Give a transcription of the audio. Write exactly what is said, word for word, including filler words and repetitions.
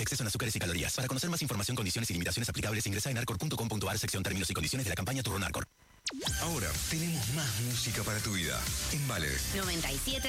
exceso en azúcares y calorías. Para conocer más información, condiciones y limitaciones aplicables, ingresa en arcor punto com punto ar, sección términos y condiciones de la campaña Turno Narcor. Ahora tenemos más música para tu vida. En Vale noventa y siete